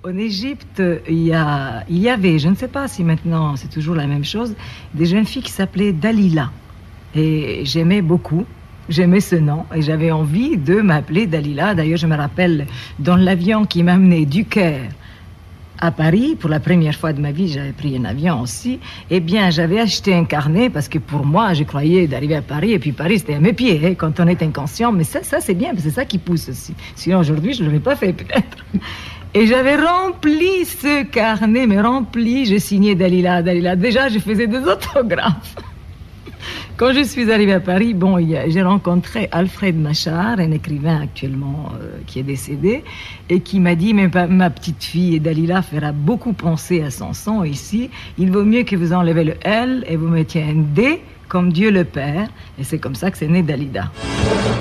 En Égypte, il y avait, je ne sais pas si maintenant c'est toujours la même chose, des jeunes filles qui s'appelaient Dalila. Et j'aimais beaucoup, j'aimais ce nom et j'avais envie de m'appeler Dalila. D'ailleurs, je me rappelle dans l'avion qui m'amenait du Caire à Paris, pour la première fois de ma vie, j'avais pris un avion aussi. Eh bien, j'avais acheté un carnet parce que pour moi, je croyais d'arriver à Paris et puis Paris, c'était à mes pieds hein, quand on est inconscient. Mais ça c'est bien, c'est ça qui pousse aussi. Sinon, aujourd'hui, je ne l'aurais pas fait peut-être. Et j'avais rempli ce carnet, mais rempli, je signais Dalila, Dalila. Déjà, je faisais des autographes. Quand je suis arrivée à Paris, j'ai rencontré Alfred Machar, un écrivain actuellement qui est décédé, et qui m'a dit, mais ma petite fille Dalila fera beaucoup penser à Samson ici. Il vaut mieux que vous enlevez le L et vous mettiez un D comme Dieu le Père. Et c'est comme ça que c'est né Dalida.